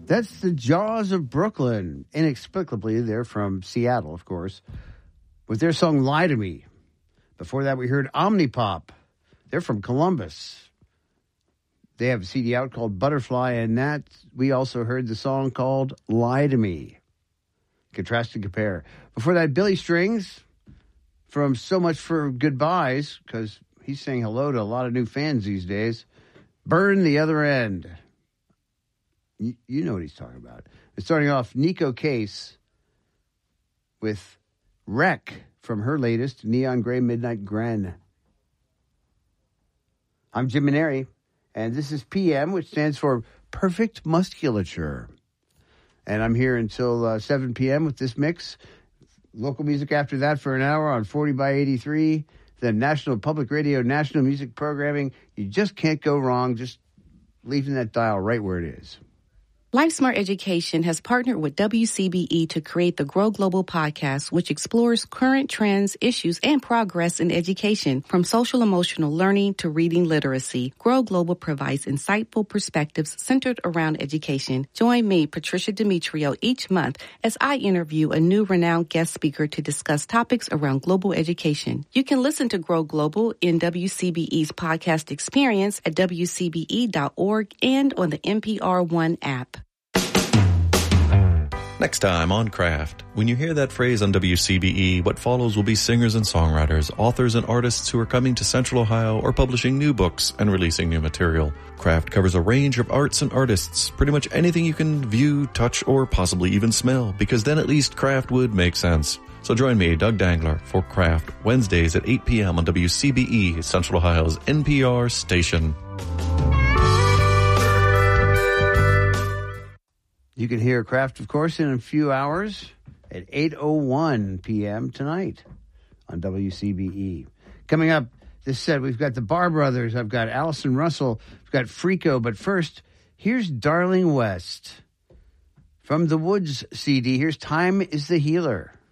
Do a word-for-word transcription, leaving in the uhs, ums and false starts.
That's the Jaws of Brooklyn. Inexplicably, they're from Seattle, of course, with their song Lie to Me. Before that, we heard Omnipop. They're from Columbus. They have a C D out called Butterfly, and that we also heard the song called Lie to Me. Contrast and compare. Before that, Billy Strings from So Much for Goodbyes, because he's saying hello to a lot of new fans these days. Burn the Other End. You, you know what he's talking about. And starting off, Nico Case with Wreck from her latest Neon Gray Midnight Gren. I'm Jim Maneri, and this is P M, which stands for Perfect Musculature. And I'm here until uh, seven p.m. with this mix. Local music after that for an hour on forty by eighty-three. The National Public Radio, National Music Programming. You just can't go wrong just leaving that dial right where it is. LifeSmart Education has partnered with W C B E to create the Grow Global podcast, which explores current trends, issues, and progress in education, from social-emotional learning to reading literacy. Grow Global provides insightful perspectives centered around education. Join me, Patricia Demetrio, each month as I interview a new renowned guest speaker to discuss topics around global education. You can listen to Grow Global in W C B E's podcast experience at W C B E dot org and on the N P R One app. Next time on Craft, when you hear that phrase on W C B E, what follows will be singers and songwriters, authors and artists who are coming to Central Ohio or publishing new books and releasing new material. Craft covers a range of arts and artists, pretty much anything you can view, touch, or possibly even smell, because then at least Craft would make sense. So join me, Doug Dangler, for Craft, Wednesdays at eight p.m. on W C B E, Central Ohio's N P R station. You can hear Craft, of course, in a few hours at eight oh one p.m. tonight on W C B E. Coming up, this set, we've got the Bar Brothers. I've got Allison Russell. We've got Freako. But first, here's Darling West. From the Woods C D, here's Time is the Healer.